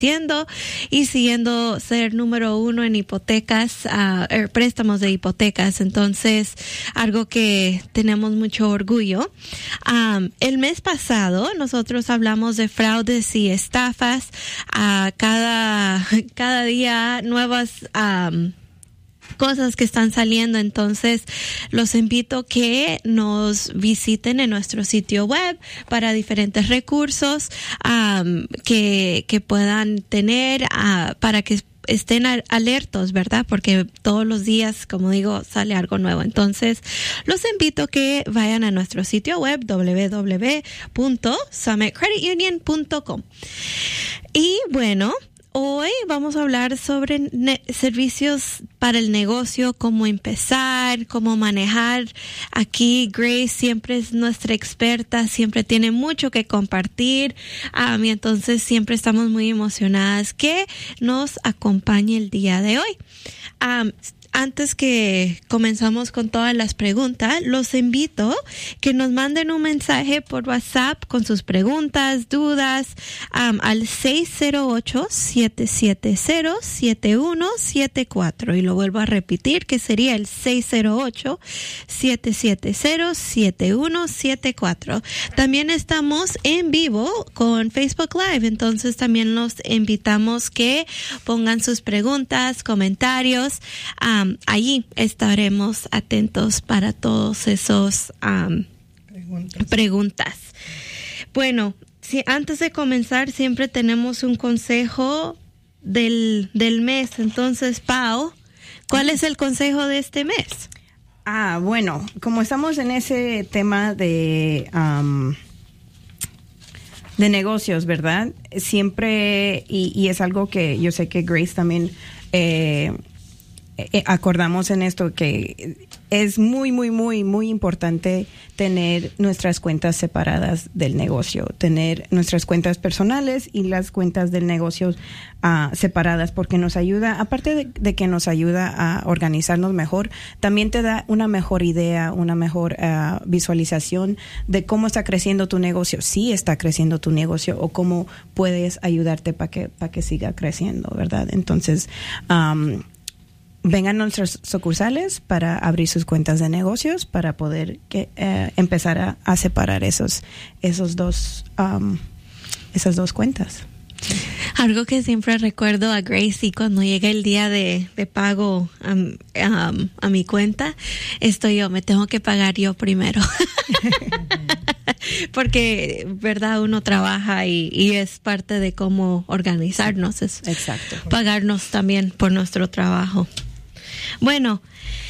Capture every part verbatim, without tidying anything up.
y siguiendo ser número uno en hipotecas, uh, er, préstamos de hipotecas. Entonces, algo que tenemos mucho orgullo. Um, el mes pasado nosotros hablamos de fraudes y estafas. Uh, cada, cada día nuevas um, cosas que están saliendo. Entonces los invito que nos visiten en nuestro sitio web para diferentes recursos um, que, que puedan tener uh, para que estén alertos, ¿verdad? Porque todos los días, como digo, sale algo nuevo. Entonces, los invito a que vayan a nuestro sitio web doble u doble u doble u punto summit credit union punto com. Y bueno, hoy vamos a hablar sobre ne- servicios para el negocio, cómo empezar, cómo manejar. Aquí Grace siempre es nuestra experta, siempre tiene mucho que compartir. Um, y entonces siempre estamos muy emocionadas que nos acompañe el día de hoy. Um, Antes que comenzamos con todas las preguntas, los invito que nos manden un mensaje por WhatsApp con sus preguntas, dudas, um, al seis cero ocho, siete siete cero, siete uno siete cuatro. Y lo vuelvo a repetir, que sería el seis cero ocho, siete siete cero, siete uno siete cuatro. También estamos en vivo con Facebook Live, entonces también los invitamos que pongan sus preguntas, comentarios. Um, Um, allí estaremos atentos para todos esos um, preguntas. preguntas. Bueno, si antes de comenzar siempre tenemos un consejo del, del mes. Entonces, Pau, ¿cuál es el consejo de este mes? Ah, bueno, como estamos en ese tema de um, de negocios, ¿verdad? Siempre, y, y es algo que yo sé que Grace también eh, acordamos en esto, que es muy, muy, muy, muy importante tener nuestras cuentas separadas del negocio, tener nuestras cuentas personales y las cuentas del negocio uh, separadas, porque nos ayuda, aparte de, de que nos ayuda a organizarnos mejor, también te da una mejor idea, una mejor uh, visualización de cómo está creciendo tu negocio, si está creciendo tu negocio o cómo puedes ayudarte para que, para que siga creciendo, ¿verdad? Entonces, um, vengan a nuestras sucursales para abrir sus cuentas de negocios, para poder que, eh, empezar a, a separar esos, esos dos, um, esas dos cuentas. Sí. Algo que siempre recuerdo a Gracie cuando llega el día de, de pago um, um, a mi cuenta, estoy yo, me tengo que pagar yo primero. Porque, verdad, uno trabaja y, y es parte de cómo organizarnos, es exacto, pagarnos también por nuestro trabajo. Bueno,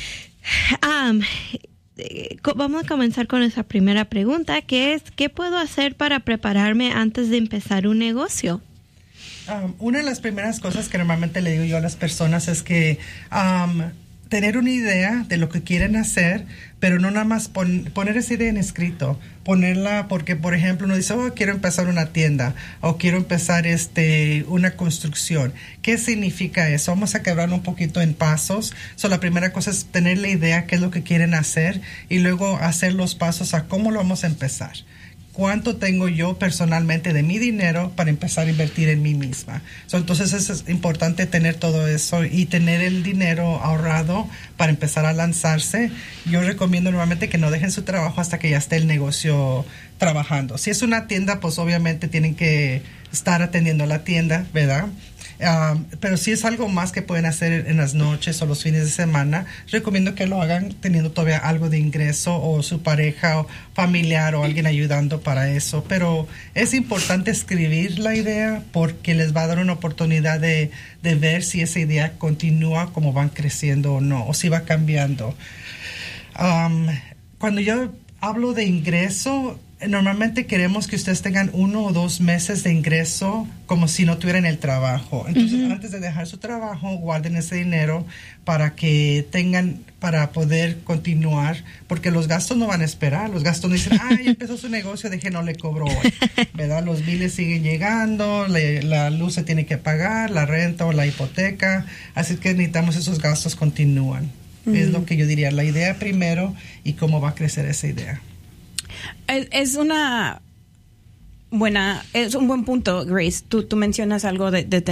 um, vamos a comenzar con esa primera pregunta, que es, ¿qué puedo hacer para prepararme antes de empezar un negocio? Um, una de las primeras cosas que normalmente le digo yo a las personas es que um, tener una idea de lo que quieren hacer, pero no nada más pon, poner esa idea en escrito, ponerla porque, por ejemplo, uno dice, oh, quiero empezar una tienda o quiero empezar este una construcción. ¿Qué significa eso? Vamos a quebrarlo un poquito en pasos. So, la primera cosa es tener la idea, qué es lo que quieren hacer, y luego hacer los pasos a cómo lo vamos a empezar. ¿Cuánto tengo yo personalmente de mi dinero para empezar a invertir en mí misma? So, entonces es importante tener todo eso y tener el dinero ahorrado para empezar a lanzarse. Yo recomiendo normalmente que no dejen su trabajo hasta que ya esté el negocio trabajando. Si es una tienda, pues obviamente tienen que estar atendiendo a la tienda, ¿verdad? Um, pero si es algo más que pueden hacer en las noches o los fines de semana, recomiendo que lo hagan teniendo todavía algo de ingreso, o su pareja o familiar o alguien ayudando para eso. Pero es importante escribir la idea porque les va a dar una oportunidad de, de ver si esa idea continúa como van creciendo o no, o si va cambiando. Um, cuando yo hablo de ingreso, normalmente queremos que ustedes tengan uno o dos meses de ingreso como si no tuvieran el trabajo. Entonces, uh-huh. antes de dejar su trabajo, guarden ese dinero para que tengan, para poder continuar, porque los gastos no van a esperar. Los gastos no dicen, ah, ya empezó su negocio, deje, no le cobro hoy, ¿verdad? Los biles siguen llegando, le, la luz se tiene que pagar, la renta o la hipoteca, así que necesitamos esos gastos continúan. Uh-huh. Es lo que yo diría, la idea primero y cómo va a crecer esa idea. Es una buena, es un buen punto, Grace. Tú, tú mencionas algo de, de